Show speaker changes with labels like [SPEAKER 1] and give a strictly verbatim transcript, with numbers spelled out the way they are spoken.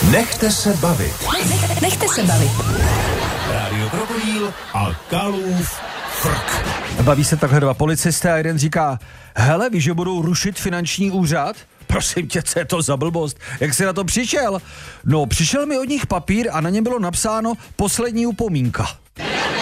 [SPEAKER 1] Nechte se bavit.
[SPEAKER 2] Nechte se bavit.
[SPEAKER 1] Rádio Krokodýl a Kalův frk.
[SPEAKER 3] Baví se takhle dva policisté a jeden říká, hele, víš, že budou rušit finanční úřad? Prosím tě, co je to za blbost? Jak jsi na to přišel? No, přišel mi od nich papír a na něm bylo napsáno poslední upomínka.